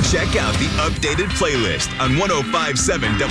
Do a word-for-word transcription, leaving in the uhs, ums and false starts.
Check out the updated playlist on ten fifty-seven